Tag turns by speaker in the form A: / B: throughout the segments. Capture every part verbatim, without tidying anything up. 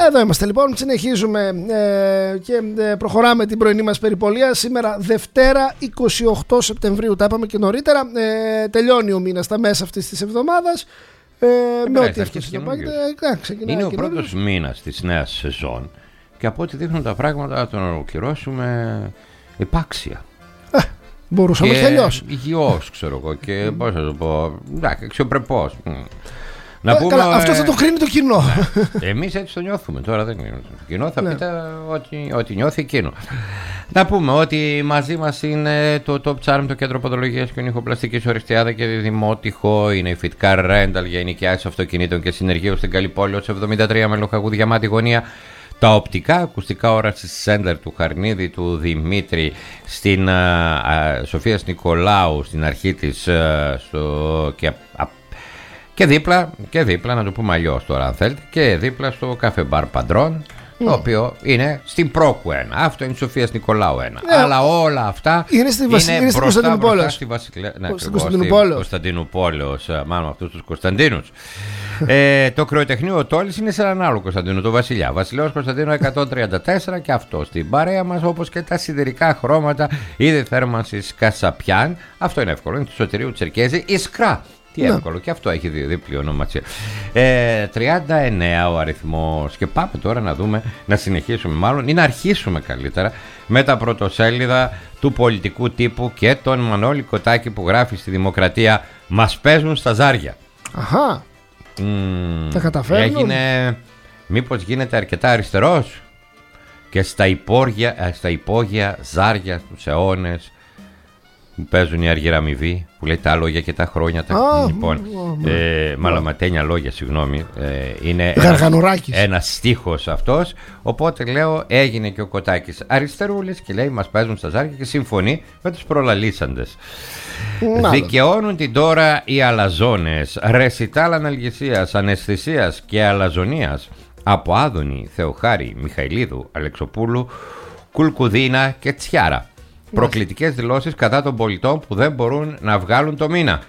A: Εδώ είμαστε λοιπόν, συνεχίζουμε ε, και ε, προχωράμε την πρωινή μας περιπολία. Σήμερα Δευτέρα είκοσι οκτώ Σεπτεμβρίου, τα είπαμε και νωρίτερα. Ε, τελειώνει ο μήνας στα μέσα αυτής της εβδομάδας. Ε, με ό,τι αυτό συνεπάγεται.
B: Είναι ο πρώτος μήνας της νέας σεζόν και από ό,τι δείχνουν τα πράγματα θα τον ολοκληρώσουμε επάξια.
A: Ε, μπορούσαμε και αλλιώς.
B: Υγιώς, ξέρω εγώ, και mm. πώς θα το πω, εντάξει, αξιοπρεπώς.
A: Να πούμε, καλά, αυτό θα το κρίνει το κοινό.
B: Ναι. Εμείς έτσι το νιώθουμε. Τώρα δεν είναι. Το κοινό θα ναι. πείτε ότι, ότι νιώθει εκείνο. Να πούμε ότι μαζί μας είναι το Top Charm, το κέντρο ποδολογίας και ηχοπλαστικής οριστιάδα και δημότυχο. Είναι η Fitcar Rental για ενοικιάσεις αυτοκινήτων και συνεργείο στην καλή πόλη ως εβδομήντα τρία με Λοχαγού Διαμάτη γωνία. Τα οπτικά ακουστικά όραση Center του Χαρνίδη του Δημήτρη στην uh, Σοφίας Νικολάου στην αρχή της uh, στο, και uh, Και δίπλα, και δίπλα, να το πούμε αλλιώς τώρα αν θέλετε, και δίπλα στο Καφέ Μπαρ Παντρών, mm. το οποίο είναι στην Πρόκου ένα. Αυτό είναι η Σοφίας Νικολάου ένα. Yeah. Αλλά όλα αυτά
A: είναι στη, βασι... είναι
B: μπροστά,
A: Κωνσταντινούπολη.
B: Μπροστά στη Βασιλεία. Ναι, Κωνσταντινούπολη, μάλλον αυτούς τους Κωνσταντίνους. ε, το κρεοτεχνείο Τόλης είναι σε έναν άλλο Κωνσταντίνο, το Βασιλιά. Βασιλέως Κωνσταντίνο εκατόν τριάντα τέσσερα και αυτό στην παρέα μας, όπως και τα σιδηρικά χρώματα είδη θέρμανσης Κασαπιάν. Αυτό είναι εύκολο, είναι του Σωτηρίου Τσερκέζη, Ισκρά. Τι εύκολο, ναι. Και αυτό έχει διπλή ονομασία. Ε, τριάντα εννέα ο αριθμός. Και πάμε τώρα να δούμε, να συνεχίσουμε μάλλον ή να αρχίσουμε καλύτερα με τα πρωτοσέλιδα του πολιτικού τύπου και τον Μανώλη Κοτάκη που γράφει στη Δημοκρατία. Μας παίζουν στα ζάρια.
A: Αχα. Mm, τα καταφέρνουν.
B: Έγινε, μήπως γίνεται αρκετά αριστερός και στα υπόγεια, στα υπόγεια ζάρια τους αιώνες που παίζουν οι αργυραμοιβοί, που λέει τα λόγια και τα χρόνια. Τα...
A: Ah,
B: λοιπόν,
A: oh, oh,
B: ε, μαλαματένια λόγια, συγγνώμη. Ε, είναι
A: Γαργανουράκης.
B: ένας, ένας στίχος αυτός. Οπότε λέω, έγινε και ο Κοτάκης αριστερούλης και λέει μας παίζουν στα ζάρια και συμφωνεί με τους προλαλήσαντες. Mm, Δικαιώνουν την τώρα οι αλαζόνες. Ρεσιτάλ αναλγησίας, αναισθησίας και αλαζονίας από Άδωνη, Θεοχάρη, Μιχαηλίδου, Αλεξοπούλου, Κουλκουδίνα και Τσιάρα. Προκλητικές δηλώσεις κατά των πολιτών που δεν μπορούν να βγάλουν το μήνα.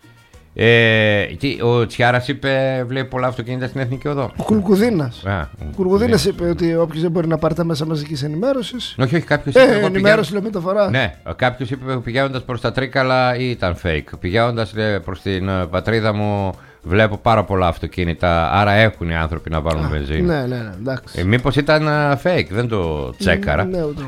B: Ε, ο Τσιάρας είπε, βλέπει πολλά αυτοκίνητα στην Εθνική Οδό.
A: Ο Κουλκουδίνας. Ο Κουλκουδίνας είπε ότι όποιος δεν μπορεί να πάρει τα μέσα μαζικής ενημέρωσης.
B: Όχι, όχι, κάποιος
A: ε,
B: είπε.
A: Ε, ενημέρωση λέω μεταφορά.
B: Ναι, κάποιος είπε πηγαίνοντας προς τα Τρίκαλα ή ήταν fake. Πηγαίνοντας προς την πατρίδα μου. Βλέπω πάρα πολλά αυτοκίνητα, άρα έχουν οι άνθρωποι να βάλουν βενζίνη.
A: Ναι, ναι, ναι, εντάξει.
B: Ε, μήπως ήταν fake, δεν το τσέκαρα.
A: Ναι, ναι,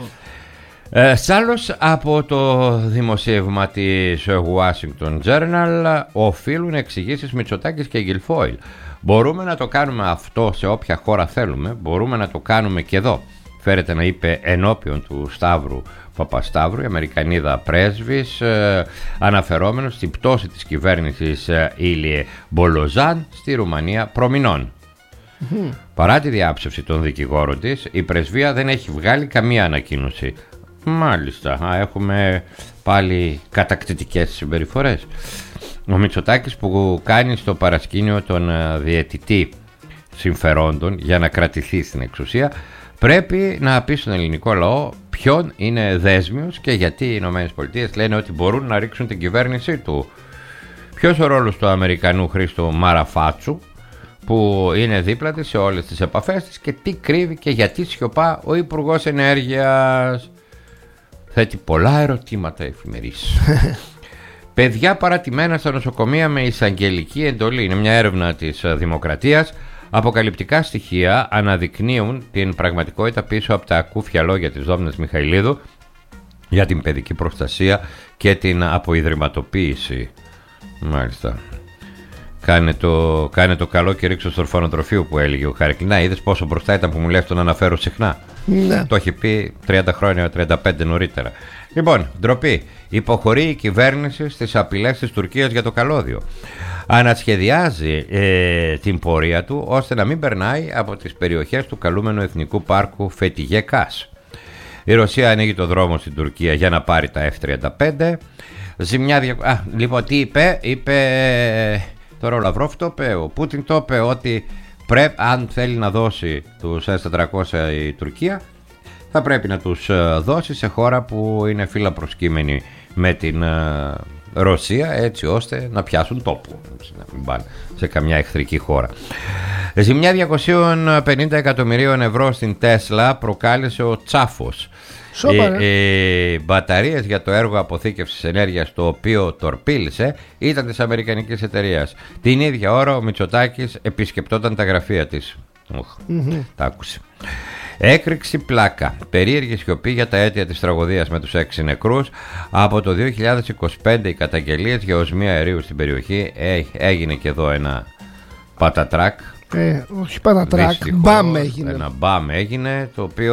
B: Ε, Σάλλος από το δημοσίευμα της Washington Journal οφείλουν εξηγήσεις Μητσοτάκης και Γκιλφόιλ. Μπορούμε να το κάνουμε αυτό σε όποια χώρα θέλουμε, μπορούμε να το κάνουμε και εδώ. Φέρεται να είπε ενώπιον του Σταύρου Παπασταύρου, η Αμερικανίδα πρέσβης, ε, αναφερόμενος στην πτώση της κυβέρνησης ε, Ήλιε Μπολοζάν στη Ρουμανία προμηνών. Mm-hmm. Παρά τη διάψευση των δικηγόρων της, η πρεσβεία δεν έχει βγάλει καμία ανακοίνωση. Μάλιστα, α, έχουμε πάλι κατακτητικές συμπεριφορές. Ο Μητσοτάκης που κάνει στο παρασκήνιο τον διαιτητή συμφερόντων για να κρατηθεί στην εξουσία πρέπει να πει στον ελληνικό λαό ποιον είναι δέσμιος και γιατί οι ΗΠΑ λένε ότι μπορούν να ρίξουν την κυβέρνησή του. Ποιος ο ρόλος του Αμερικανού Χρήστο Μαραφάτσου που είναι δίπλα της σε όλες τις επαφές της και τι κρύβει και γιατί σιωπά ο Υπουργός Ενέργειας. Θέτει πολλά ερωτήματα εφημερής. Παιδιά παρατημένα στα νοσοκομεία με εισαγγελική εντολή. Είναι μια έρευνα της Δημοκρατίας. Αποκαλυπτικά στοιχεία αναδεικνύουν την πραγματικότητα πίσω από τα ακούφια λόγια της Δόμνας Μιχαηλίδου για την παιδική προστασία και την αποϊδρυματοποίηση. Μάλιστα. Κάνε το, κάνε το καλό και ρίξω στο ορφανοτροφείο που έλεγε ο Χαρικλινά. Είδες πόσο μπροστά ήταν που μου λες τον αναφέρω συχνά. Ναι. Το έχει πει τριάντα χρόνια, τριάντα πέντε νωρίτερα. Λοιπόν, ντροπή. Υποχωρεί η κυβέρνηση στις απειλές της Τουρκίας για το καλώδιο. Ανασχεδιάζει ε, την πορεία του ώστε να μην περνάει από τις περιοχές του καλούμενου Εθνικού Πάρκου Φετιγέ Κάς. Η Ρωσία ανοίγει το δρόμο στην Τουρκία για να πάρει τα εφ τριάντα πέντε. Ζημιά δια... Α, λοιπόν, τι είπε, είπε... Τώρα ο Λαυρόφ το είπε, ο Πούτιν το είπε ότι πρέπει, αν θέλει να δώσει τους ες τετρακόσια η Τουρκία, θα πρέπει να τους δώσει σε χώρα που είναι φύλλα προσκύμενη με την Ρωσία, έτσι ώστε να πιάσουν τόπο, να μην πάνε σε καμιά εχθρική χώρα. Ζημιά διακόσια πενήντα εκατομμυρίων ευρώ στην Τέσλα προκάλεσε ο τσάφος. Οι, οι μπαταρίες για το έργο αποθήκευσης ενέργειας το οποίο τορπίλησε ήταν της αμερικανικής εταιρείας. Την ίδια ώρα ο Μητσοτάκης επισκεπτόταν τα γραφεία της. Mm-hmm. Τα άκουσε. Έκρηξη πλάκα. Περίεργη σιωπή για τα αίτια της τραγωδίας με τους έξι νεκρούς. Από το δύο χιλιάδες είκοσι πέντε οι καταγγελίες για οσμία αερίου στην περιοχή. Έ, έγινε και εδώ ένα πατατράκ.
A: Ε, όχι πατατράκ, μπαμ έγινε.
B: Ένα μπαμ έγινε, το οποίο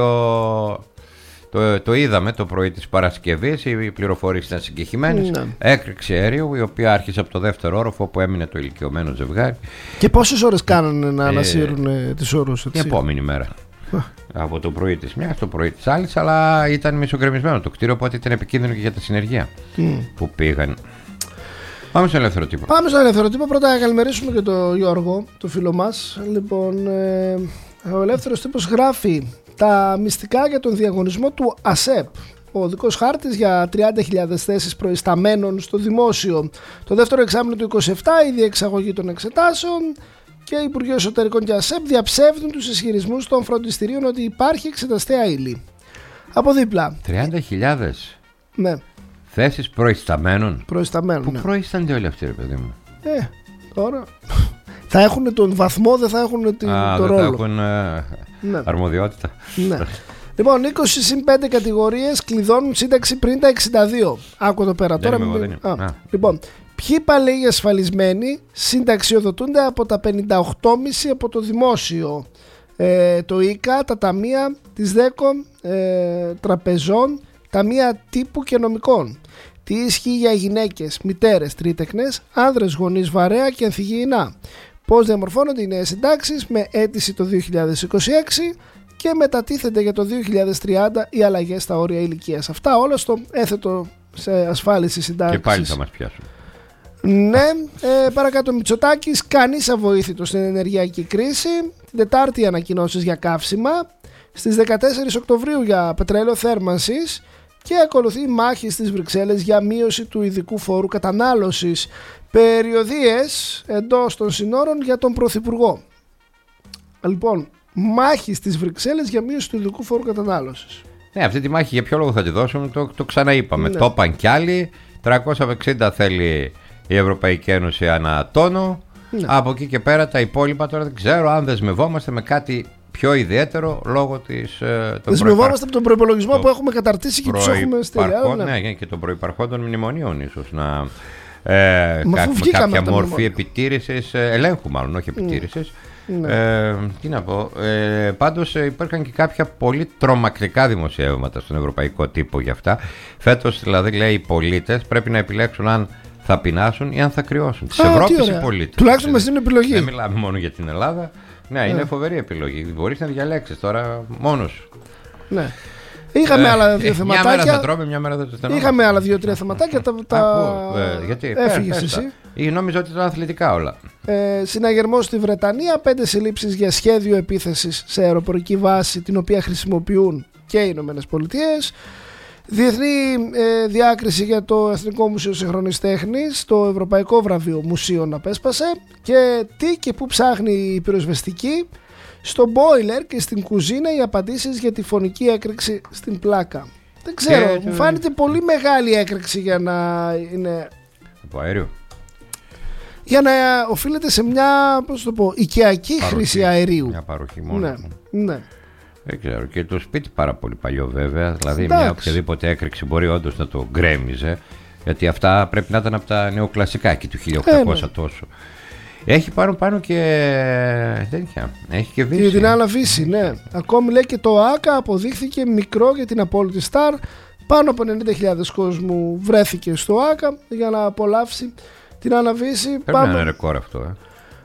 B: το, το είδαμε το πρωί της Παρασκευής. Οι πληροφορίες ήταν συγκεκριμένες. Ναι. Έκρηξη αερίου, η οποία άρχισε από το δεύτερο όροφο όπου έμεινε το ηλικιωμένο ζευγάρι.
A: Και πόσες ώρες κάνανε να ανασύρουν ε, τις όρους?
B: Την επόμενη μέρα. Από το πρωί της μιας, το πρωί της άλλης, αλλά ήταν μισογκρεμισμένο το κτίριο, οπότε ήταν επικίνδυνο και για τα συνεργεία mm. που πήγαν. Πάμε στο ελεύθερο τύπο.
A: Πάμε στο ελεύθερο τύπο. Πρώτα να καλημερίσουμε και τον Γιώργο, το φίλο μας. Λοιπόν, ε, ο ελεύθερος τύπος γράφει τα μυστικά για τον διαγωνισμό του ΑΣΕΠ. Ο οδικός χάρτης για τριάντα χιλιάδες θέσεις προϊσταμένων στο δημόσιο. Το δεύτερο εξάμηνο του είκοσι επτά, η διεξαγωγή των εξετάσεων. Και Υπουργείο Εσωτερικών και ΑΣΕΠ διαψεύδουν τους ισχυρισμούς των φροντιστηρίων ότι υπάρχει εξεταστέα ύλη. Από δίπλα.
B: τριάντα χιλιάδες
A: ναι.
B: θέσεις προϊσταμένων.
A: Προϊσταμένων.
B: Πού
A: ναι.
B: προϊστανται όλοι αυτοί, ρε παιδί μου?
A: Ε, τώρα. Θα έχουν τον βαθμό, δεν θα έχουν την,
B: Α,
A: τον
B: δεν
A: ρόλο.
B: Θα έχουν ε, ναι. αρμοδιότητα.
A: Ναι. Λοιπόν, είκοσι συν πέντε κατηγορίες κλειδώνουν σύνταξη πριν τα εξήντα δύο. Άκου εδώ πέρα τώρα.
B: Είμαι,
A: μην...
B: Α.
A: Α, λοιπόν. Ποιοι παλαιοί ασφαλισμένοι συνταξιοδοτούνται από τα πενήντα οκτώ κόμμα πέντε από το δημόσιο, ε, το ΙΚΑ, τα ταμεία της ΔΕΚΟ, ε, τραπεζών, ταμεία τύπου και νομικών. Τι ισχύει για γυναίκες, μητέρες, τρίτεκνες, άνδρες, γονείς βαρέα και ανθυγιεινά. Πώς διαμορφώνονται οι νέες συντάξεις με αίτηση το δύο χιλιάδες είκοσι έξι και μετατίθενται για το δύο χιλιάδες τριάντα οι αλλαγές στα όρια ηλικίας. Αυτά όλα στο έθετο σε ασφάλιση συντάξης.
B: Και πάλι θα μας πιάσουν.
A: Ναι, ε, παρακάτω Μητσοτάκης, κανείς αβοήθητος στην ενεργειακή κρίση. Την Τετάρτη ανακοινώσεις για καύσιμα. Στις δεκατέσσερις Οκτωβρίου για πετρέλαιο θέρμανσης. Και ακολουθεί η μάχη στις Βρυξέλλες για μείωση του ειδικού φόρου κατανάλωσης. Περιοδίες εντός των συνόρων για τον Πρωθυπουργό. Λοιπόν, μάχη στις Βρυξέλλες για μείωση του ειδικού φόρου κατανάλωσης.
B: Ναι, αυτή τη μάχη για ποιο λόγο θα τη δώσουμε, το, το ξαναείπαμε. Ναι. Το είπαν κι άλλοι. τριακόσια εξήντα θέλει η Ευρωπαϊκή Ένωση ανά τόνο. Ναι. Από εκεί και πέρα τα υπόλοιπα τώρα δεν ξέρω αν δεσμευόμαστε με κάτι πιο ιδιαίτερο λόγω της.
A: Δεσμευόμαστε από τον προϋπολογισμό το που έχουμε καταρτήσει και τους έχουμε στείλει.
B: Ναι, ναι, και των προϋπαρχόντων μνημονίων ίσως να. Ε, Μα κάποια μορφή επιτήρησης, ελέγχου μάλλον, όχι επιτήρησης. Ναι. Ε, τι να πω, ε, πάντως υπήρχαν και κάποια πολύ τρομακτικά δημοσιεύματα στον ευρωπαϊκό τύπο για αυτά. Φέτος δηλαδή λέει οι πολίτες πρέπει να επιλέξουν αν θα πεινάσουν ή αν θα κρυώσουν. Της Ευρώπης οι πολίτες.
A: Τουλάχιστον μας δίνουν επιλογή.
B: Δεν μιλάμε μόνο για την Ελλάδα. Ναι, ναι, είναι φοβερή επιλογή. Μπορείς να διαλέξεις τώρα μόνος.
A: Ναι. Είχαμε ε, άλλα δύο
B: ε,
A: θεματάκια.
B: Μια μέρα θα τρώμε, μια μέρα θα το στενόμαστε.
A: Είχαμε άλλα δύο-τρία θεματάκια. Τα, τα...
B: ε, γιατί
A: έφυγες εσύ.
B: Ή νόμιζα ότι ήταν αθλητικά όλα.
A: Ε, συναγερμός στη Βρετανία. Πέντε συλλήψεις για σχέδιο επίθεσης σε αεροπορική βάση την οποία χρησιμοποιούν και οι Ηνωμένες Πολιτείες. Διεθνή ε, διάκριση για το Εθνικό Μουσείο Σύγχρονης Τέχνης. Το Ευρωπαϊκό Βραβείο Μουσείων απέσπασε. Και τι και πού ψάχνει η πυροσβεστική. Στο boiler και στην κουζίνα οι απαντήσεις για τη φωνική έκρηξη στην πλάκα. Δεν ξέρω, και, μου φάνηκε πολύ μεγάλη έκρηξη για να είναι...
B: Από αέριο.
A: Για να οφείλεται σε μια, πώς το πω, οικιακή παροχή, χρήση αερίου.
B: Μια παροχή μόνο.
A: Ναι, ναι.
B: Δεν ξέρω. Και το σπίτι πάρα πολύ παλιό βέβαια. Δηλαδή εντάξει, μια οποιαδήποτε έκρηξη μπορεί όντως να το γκρέμιζε. Γιατί αυτά πρέπει να ήταν από τα νεοκλασικά εκεί του χίλια οκτακόσια ε, ναι. τόσο. Έχει πάνω πάνω και τέτοια. Έχει και βύση.
A: Και την άλλα βύση, ναι. Ακόμη λέει και το ΆΚΑ αποδείχθηκε μικρό για την απόλυτη Σταρ. Πάνω από ενενήντα χιλιάδες κόσμου βρέθηκε στο ΆΚΑ για να απολαύσει την αναβίση.
B: Πρέπει Πάμε... να είναι ρεκόρ αυτό, ε.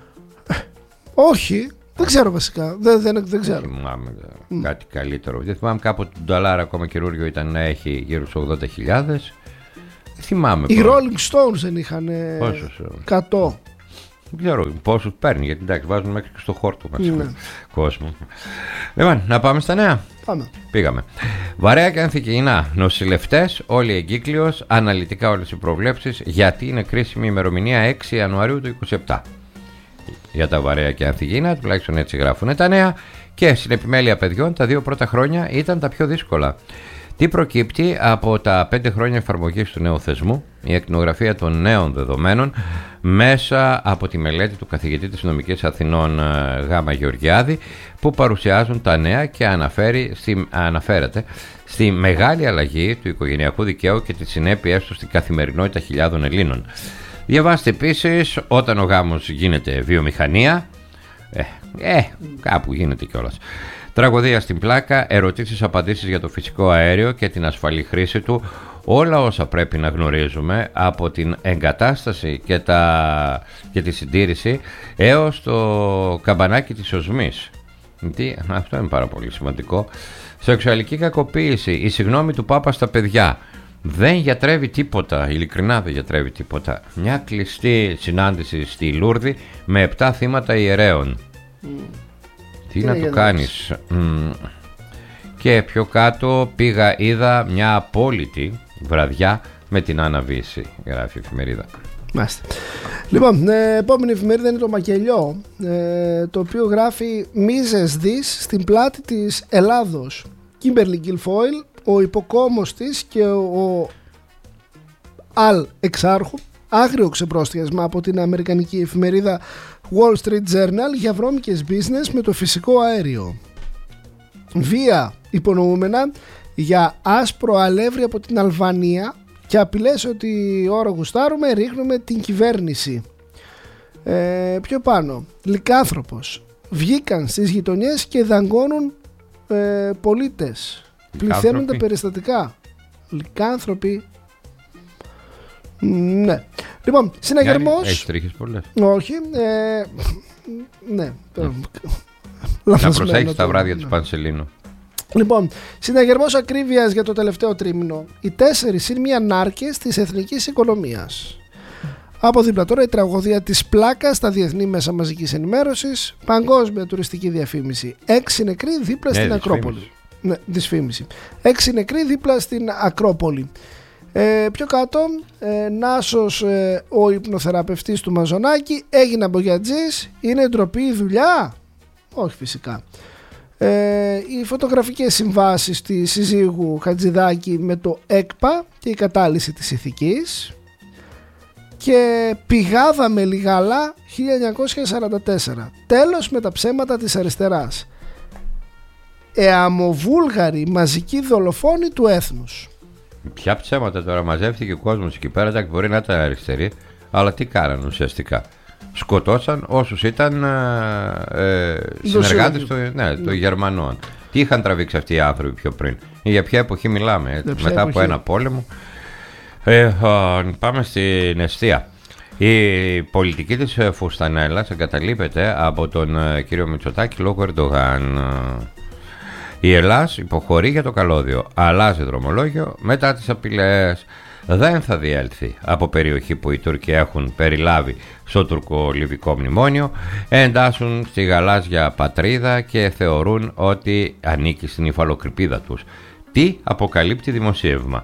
A: Όχι, δεν ξέρω βασικά. Δεν, δεν, δεν ξέρω.
B: Δεν θυμάμαι mm. κάτι καλύτερο. Δεν θυμάμαι κάποτε τον ντολάρα ακόμα καινούριο ήταν να έχει γύρω στους ογδόντα χιλιάδες. Δεν θυμάμαι.
A: Οι Rolling Stones δεν είχαν εκατό.
B: Δεν ξέρω πόσους παίρνει, γιατί εντάξει βάζουν μέχρι και στο χόρτο μας ναι. κόσμο. Λοιπόν, να πάμε στα νέα.
A: Πάμε.
B: Πήγαμε. Βαρέα και ανθυγιεινά. Νοσηλευτές, όλοι εγκύκλειος, αναλυτικά όλες οι προβλέψεις, γιατί είναι κρίσιμη η ημερομηνία έξι Ιανουαρίου του είκοσι επτά. για τα βαρέα και ανθυγιεινά, τουλάχιστον έτσι γράφουν τα νέα, και στην επιμέλεια παιδιών τα δύο πρώτα χρόνια ήταν τα πιο δύσκολα. Τι προκύπτει από τα πέντε χρόνια εφαρμογής του νέου θεσμού? Η εκνογραφία των νέων δεδομένων μέσα από τη μελέτη του καθηγητή της Νομικής Αθηνών Γ. Γεωργιάδη, που παρουσιάζουν τα νέα και αναφέρει, στη, αναφέρεται στη μεγάλη αλλαγή του οικογενειακού δικαίου και τις συνέπειες του στην καθημερινότητα χιλιάδων Ελλήνων. Διαβάστε επίσης, όταν ο γάμος γίνεται βιομηχανία, ε, ε κάπου γίνεται κιόλας. Τραγωδία στην πλάκα, ερωτήσεις, απαντήσεις για το φυσικό αέριο και την ασφαλή χρήση του, όλα όσα πρέπει να γνωρίζουμε από την εγκατάσταση και, τα... και τη συντήρηση έως το καμπανάκι της οσμής. Τι, αυτό είναι πάρα πολύ σημαντικό. Σεξουαλική κακοποίηση, η συγγνώμη του Πάπα στα παιδιά. Δεν γιατρεύει τίποτα, ειλικρινά δεν γιατρεύει τίποτα. Μια κλειστή συνάντηση στη Λούρδη με επτά θύματα ιερέων. Mm. Τι, Τι να το κάνεις. Mm. Και πιο κάτω πήγα, είδα μια απόλυτη βραδιά με την Άννα Βύση, γράφει η εφημερίδα.
A: Μάλιστα. Λοιπόν, ε, επόμενη εφημερίδα είναι το Μακελιό, ε, το οποίο γράφει μίζες δις στην πλάτη της Ελλάδος. Κίμπερλι Γκιλφόιλ, ο υποκόμος της και ο Αλ εξάρχου, άγριο ξεπρόστιασμα από την αμερικανική εφημερίδα Wall Street Journal για βρώμικες business με το φυσικό αέριο. Βία υπονοούμενα για άσπρο αλεύρι από την Αλβανία και απειλές ότι ώρα γουστάρουμε ρίχνουμε την κυβέρνηση. Ε, πιο πάνω, λυκάνθρωπος, βγήκαν στις γειτονιές και δαγκώνουν ε, πολίτες. Πληθαίνουν τα περιστατικά. Λυκάνθρωποι. Ναι. Λοιπόν, συναγερμός.
B: Έχεις τρίχες πολλές?
A: Όχι. Ε, ναι.
B: Να προσέχεις τα βράδια της Πανσελίνου.
A: Λοιπόν, συναγερμός ακρίβειας για το τελευταίο τρίμηνο. Οι τέσσερις είναι μία νάρκες της εθνικής οικονομίας. Από δίπλα τώρα η τραγωδία της πλάκας στα διεθνή μέσα μαζικής ενημέρωσης. Παγκόσμια τουριστική διαφήμιση. Έξι νεκροί δίπλα στην Ακρόπολη. Ναι, δυσφήμιση. Έξι νεκροί δίπλα στην Ακρόπολη. Ε, πιο κάτω, ε, Νάσος, ε, ο υπνοθεραπευτής του Μαζονάκη, έγινε μπογιατζής. Είναι ντροπή η δουλειά? Όχι φυσικά. Ε, οι φωτογραφικές συμβάσεις της συζύγου Χατζηδάκη με το ΕΚΠΑ και η κατάλυση της ηθικής. Και πηγάδα με Λιγάλα χίλια εννιακόσια σαράντα τέσσερα. Τέλος με τα ψέματα της αριστεράς. Εαμοβούλγαρη μαζική δολοφόνη του έθνους.
B: Ποια ψέματα τώρα, μαζεύτηκε ο κόσμος εκεί πέρα, και μπορεί να ήταν αριστεροί, αλλά τι κάνανε ουσιαστικά? Σκοτώσαν όσους ήταν ε, συνεργάτες των ναι, ναι. Γερμανών. Τι είχαν τραβήξει αυτοί οι άνθρωποι πιο πριν? Για ποια εποχή μιλάμε? Έτσι, μετά εποχή. Από ένα πόλεμο. ε, ε, Πάμε στην αιστεία. Η πολιτική της Φουστανέλας εγκαταλείπεται από τον ε, κύριο Μητσοτάκη λόγω Ερντογάν. Η Ελλάς υποχωρεί για το καλώδιο, αλλάζει δρομολόγιο μετά τις απειλές. Δεν θα διέλθει από περιοχή που οι Τούρκοι έχουν περιλάβει στο τουρκο-λιβικό μνημόνιο, εντάσσουν στη γαλάζια πατρίδα και θεωρούν ότι ανήκει στην υφαλοκρηπίδα τους. Τι αποκαλύπτει δημοσίευμα?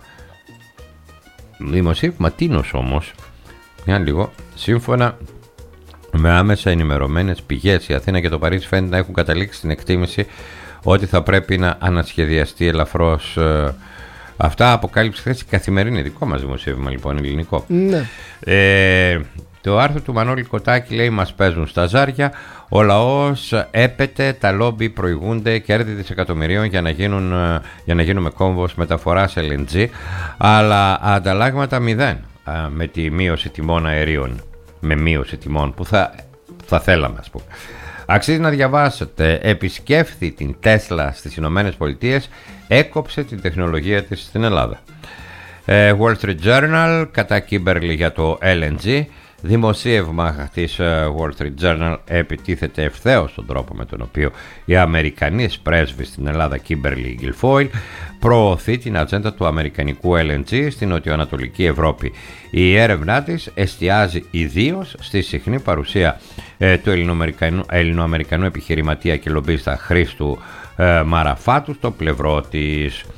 B: Δημοσίευμα τίνος όμως? Μια λίγο. Σύμφωνα με άμεσα ενημερωμένες πηγές, η Αθήνα και το Παρίσι φαίνεται να έχουν καταλήξει στην εκτίμηση ότι θα πρέπει να ανασχεδιαστεί ελαφρώς. Ε, αυτά αποκάλυψε χθες η Καθημερινή, δικό μας δημοσίευμα λοιπόν, ελληνικό.
A: Ναι.
B: Ε, το άρθρο του Μανώλη Κοτάκη λέει: μας παίζουν στα ζάρια, ο λαός έπεται, τα λόμπι προηγούνται, κέρδη δισεκατομμυρίων για να, γίνουν, για να γίνουμε κόμβος μεταφοράς ελ εν τζι, αλλά ανταλλάγματα μηδέν με τη μείωση τιμών αερίων, με μείωση τιμών που θα, θα θέλαμε ας πούμε. Αξίζει να διαβάσετε. Επισκέφθη την Τέσλα στις Ηνωμένες Πολιτείες, έκοψε την τεχνολογία της στην Ελλάδα. ε, Wall Street Journal κατά Κίμπερλι για το ελ εν τζι. Δημοσίευμα της Wall Street Journal επιτίθεται ευθέως στον τρόπο με τον οποίο η Αμερικανής πρέσβης στην Ελλάδα Κίμπερλι Γκιλφόιλ προωθεί την ατζέντα του αμερικανικού ελ εν τζι στην νοτιοανατολική Ευρώπη. Η έρευνά της εστιάζει ιδίως στη συχνή παρουσία ε, του ελληνοαμερικανού, ελληνοαμερικανού επιχειρηματία και λομπίστα Χρήστου ε, Μαραφάτου στο πλευρό της.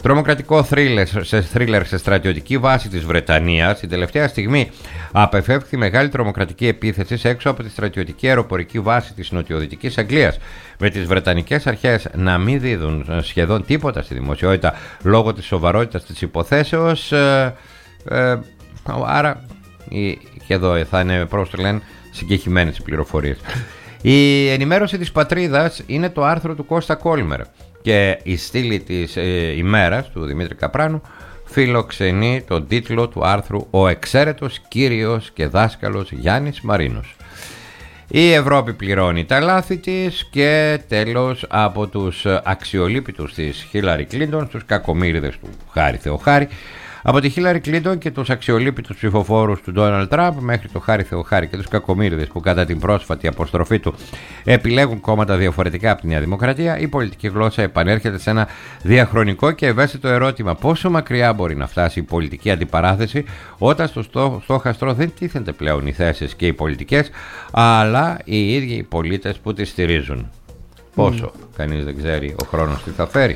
B: Τρομοκρατικό θρίλερ σε, θρίλερ σε στρατιωτική βάση της Βρετανίας. Την τελευταία στιγμή απεφεύχθη μεγάλη τρομοκρατική επίθεση έξω από τη στρατιωτική αεροπορική βάση της νοτιοδυτικής Αγγλίας, με τις βρετανικές αρχές να μην δίδουν σχεδόν τίποτα στη δημοσιότητα λόγω της σοβαρότητας της υποθέσεως. Ε, ε, άρα η, και εδώ θα είναι, πώς το λένε, συγκεκριμένες οι πληροφορίες. Η ενημέρωση της Πατρίδας είναι το άρθρο του Κώστα Κόλμερ και η στήλη της ε, ημέρας του Δημήτρη Καπράνου φιλοξενεί τον τίτλο του άρθρου «Ο εξαίρετος κύριος και δάσκαλος Γιάννης Μαρίνος». Η Ευρώπη πληρώνει τα λάθη της και τέλος από τους αξιολύπητους της Χίλαρη Κλίντον στους κακομοίριδες του Χάρη Θεοχάρη. Από τη Χίλαρη Κλίντον και τους αξιολύπητους ψηφοφόρους του Ντόναλντ Τραμπ μέχρι το Χάρη Θεοχάρη και τους κακομοίριδες που κατά την πρόσφατη αποστροφή του επιλέγουν κόμματα διαφορετικά από τη Νέα Δημοκρατία, η πολιτική γλώσσα επανέρχεται σε ένα διαχρονικό και ευαίσθητο ερώτημα: πόσο μακριά μπορεί να φτάσει η πολιτική αντιπαράθεση όταν στο στό, στόχαστρο δεν τίθενται πλέον οι θέσεις και οι πολιτικές, αλλά οι ίδιοι οι πολίτες που τις στηρίζουν. Πόσο, mm. κανείς δεν ξέρει ο χρόνος τι θα φέρει.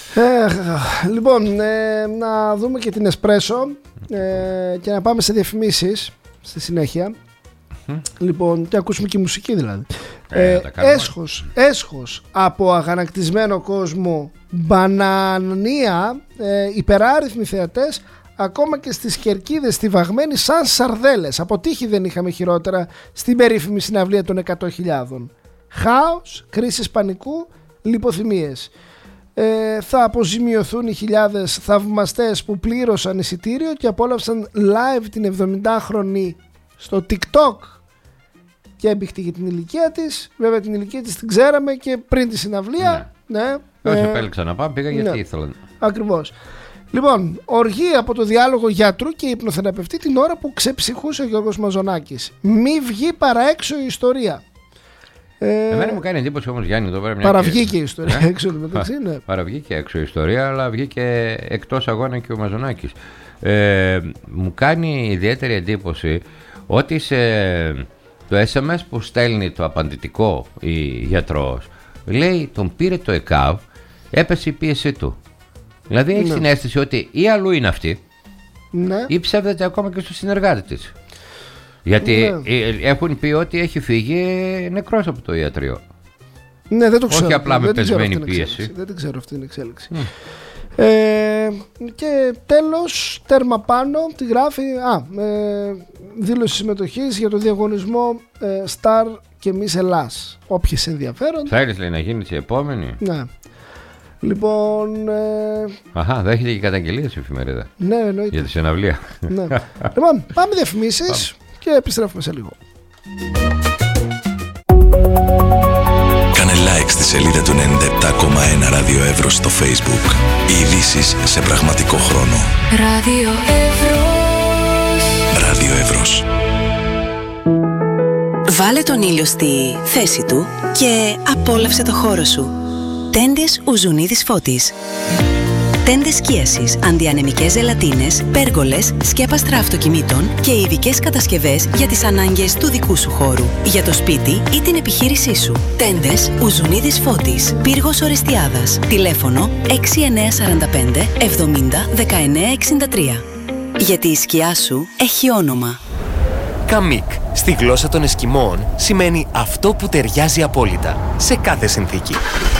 A: Ε, λοιπόν, ε, να δούμε και την Εσπρέσο ε, και να πάμε σε διαφημίσεις στη συνέχεια. Mm. Λοιπόν, και ακούσουμε και μουσική δηλαδή. Ε, ε, έσχος, έσχος από αγανακτισμένο κόσμο, μπανανία, ε, υπεράριθμοι θεατές, ακόμα και στις κερκίδες στιβαγμένοι σαν σαρδέλες. Από τύχη δεν είχαμε χειρότερα στην περίφημη συναυλία των εκατό χιλιάδων. Χάος, κρίσεις πανικού, λιποθυμίες. Ε, θα αποζημιωθούν οι χιλιάδες θαυμαστές που πλήρωσαν εισιτήριο και απόλαυσαν live την εβδομηντάχρονη στο TikTok και έμπηχτη για την ηλικία της. Βέβαια την ηλικία της την ξέραμε και πριν τη συναυλία. Ναι. Ναι.
B: Όσοι ε, επέλεξαν να πάμε πήγαν γιατί ναι. ήθελαν.
A: Ακριβώς. Λοιπόν, οργή από το διάλογο γιατρού και υπνοθεραπευτή την ώρα που ξεψυχούσε ο Γιώργος Μαζονάκης. Μη βγει παρά έξω η ιστορία.
B: Ε, Εμένα μου κάνει εντύπωση όμως, Γιάννη, εδώ πέρα μια.
A: Παραβγήκε η ιστορία έξω μεταξύ, ναι.
B: Παραβγήκε έξω η ιστορία, αλλά βγήκε εκτός αγώνα και ο Μαζονάκης. Ε, μου κάνει ιδιαίτερη εντύπωση ότι σε το ες εμ ες που στέλνει το απαντητικό η γιατρός, λέει τον πήρε το ΕΚΑΒ, έπεσε η πίεσή του. Δηλαδή έχει ναι. την αίσθηση ότι ή αλλού είναι αυτή, ναι. ή ψεύδεται ακόμα και στο συνεργάτη της. Γιατί ναι. έχουν πει ότι έχει φύγει νεκρός από το ιατρείο.
A: Ναι, δεν το ξέρω.
B: Όχι απλά με πεσμένη πίεση.
A: Δεν την ξέρω αυτή την εξέλιξη. Mm. Ε, και τέλος, τέρμα πάνω, τη γράφει α, ε, δήλωση συμμετοχής για το διαγωνισμό ε, Star και Miss Ελλάς. Όποιες ενδιαφέρονται.
B: Θέλεις, λέει, να γίνεις η επόμενη.
A: Ναι. Λοιπόν. Ε...
B: Αχα, δέχεται και καταγγελίες η εφημερίδα.
A: Ναι, εννοείται.
B: Για τη συναυλία.
A: Ναι. Λοιπόν, πάμε διαφημίσεις και επιστρέφουμε σε λίγο.
C: Κάνε like στη σελίδα του ενενήντα επτά κόμμα ένα Ράδιο Εύρος στο Facebook. Οι ειδήσεις σε πραγματικό χρόνο.
D: Ράδιο Εύρος.
C: Ράδιο Εύρος.
D: Βάλε τον ήλιο στη θέση του και απόλαυσε το χώρο σου. Τέντες Ουζουνίδης Φώτης. Τέντες σκίασης, αντιανεμικές ζελατίνες, πέργολες, σκέπαστρα αυτοκινήτων και ειδικές κατασκευές για τις ανάγκες του δικού σου χώρου, για το σπίτι ή την επιχείρησή σου. Τέντες Ουζουνίδης Φώτης, πύργος Ορεστιάδας. Τηλέφωνο έξι εννιά τέσσερα πέντε εβδομήντα δεκαεννιά εξήντα τρία. Γιατί η σκιά σου έχει όνομα.
E: Καμίκ, στη γλώσσα των Εσκιμώων, σημαίνει αυτό που ταιριάζει απόλυτα, σε κάθε συνθήκη.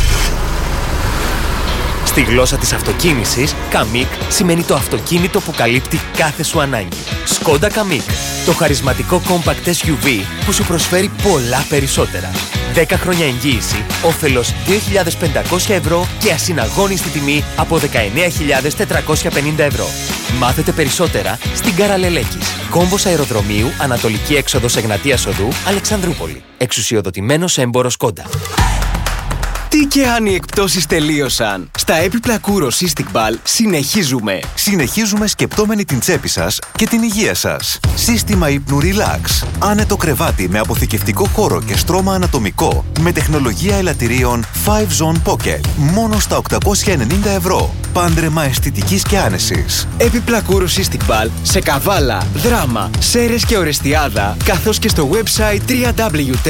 E: Στη γλώσσα της αυτοκίνησης, Καμίκ σημαίνει το αυτοκίνητο που καλύπτει κάθε σου ανάγκη. Skoda Καμίκ, το χαρισματικό compact ες γιου βι που σου προσφέρει πολλά περισσότερα. δέκα χρόνια εγγύηση, όφελος δύο χιλιάδες πεντακόσια ευρώ και ασυναγώνιστη τιμή από δεκαεννιά χιλιάδες τετρακόσια πενήντα ευρώ. Μάθετε περισσότερα στην Καραλελέκης. Κόμβος αεροδρομίου, Ανατολική έξοδος Εγνατίας Οδού, Αλεξανδρούπολη. Εξουσιοδοτημένος έμπορος Skoda.
F: Τι και αν οι εκπτώσεις τελείωσαν. Στα έπιπλα Κούρο Cystic Ball συνεχίζουμε.
G: Συνεχίζουμε σκεπτόμενοι την τσέπη σας και την υγεία σας. Σύστημα ύπνου Relax. Άνετο κρεβάτι με αποθηκευτικό χώρο και στρώμα ανατομικό. Με τεχνολογία ελαττηρίων φάιβ Zone Pocket. Μόνο στα οκτακόσια ενενήντα ευρώ. Πάντρεμα αισθητικής και άνεσης.
F: Έπιπλα Κούρο Cystic Ball σε Καβάλα, Δράμα, Σέρρες και Ορεστιάδα, καθώς και στο website double-u double-u double-u τελεία